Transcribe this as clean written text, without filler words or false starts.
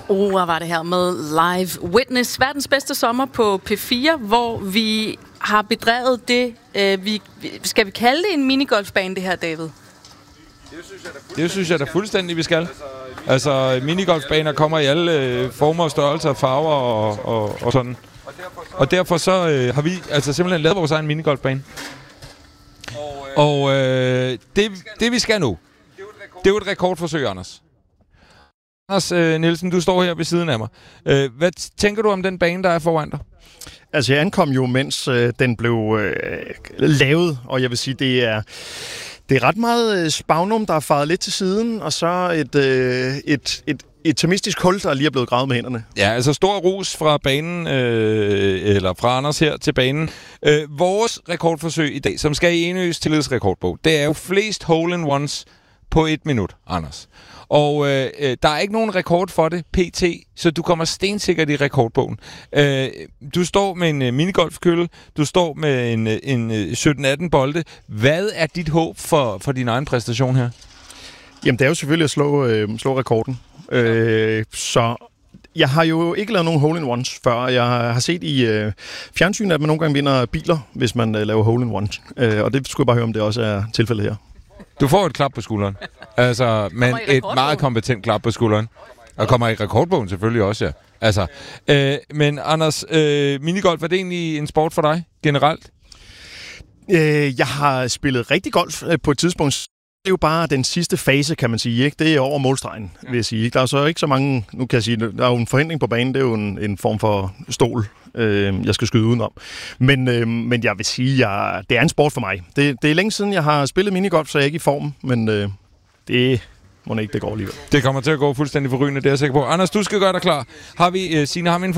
Hvad var det her med Live Witness, verdens bedste sommer på P4, hvor vi har bedrevet det, skal vi kalde det en minigolfbane, det her, David? Det synes jeg da fuldstændig, vi skal. Altså, minigolfbaner kommer i alle former og størrelser, farver og sådan. Og derfor så har vi altså simpelthen lavet vores egen minigolfbane. Og det vi skal nu, det er jo et rekordforsøg, Anders. Anders Nielsen, du står her ved siden af mig. Hvad tænker du om den bane, der er foran dig? Altså, jeg ankom jo, mens den blev lavet, og jeg vil sige, det er ret meget spagnum, der er faret lidt til siden, og så et termistisk hul, der lige er blevet gravet med hænderne. Ja, altså stor ros fra banen, eller fra Anders her til banen. Vores rekordforsøg i dag, som skal i Enøs tillidsrekordbog, det er jo flest hole-in-ones på 1 minut, Anders. Og der er ikke nogen rekord for det, pt., så du kommer stensikkert i rekordbogen. Du står med en minigolfkølle, du står med en 17-18 bolde. Hvad er dit håb for din egen præstation her? Jamen, det er jo selvfølgelig at slå rekorden. Så jeg har jo ikke lavet nogen hole-in-ones før. Jeg har set i fjernsynet, at man nogle gange vinder biler, hvis man laver hole-in-ones. Og det skulle jeg bare høre, om det også er tilfældet her. Du får et klap på skulderen. Altså, men et meget kompetent klap på skulderen. Og kommer i rekordbogen selvfølgelig også, ja. Altså, men Anders, minigolf, er det egentlig en sport for dig generelt? Jeg har spillet rigtig golf på et tidspunkt. Det er jo bare den sidste fase, kan man sige, ikke? Det er over målstregen, vil jeg sige. Der er så ikke så mange, nu kan jeg sige, der er jo en forhindring på banen, det er jo en form for stol, jeg skal skyde udenom. Men jeg vil sige, det er en sport for mig. Det er længe siden, jeg har spillet minigolf, så jeg er ikke i form, men det må ikke, det går alligevel. Det kommer til at gå fuldstændig forrygende, det er jeg sikker på. Anders, du skal gøre dig klar. Signe, har vi en